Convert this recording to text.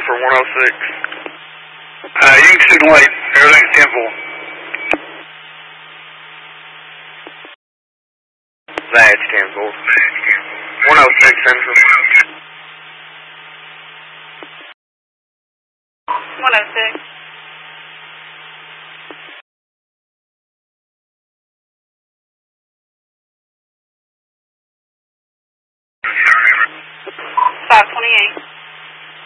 for 106. You can signal 8. Everything's 10-4. That's 10-4. 106 Central. 106. $528.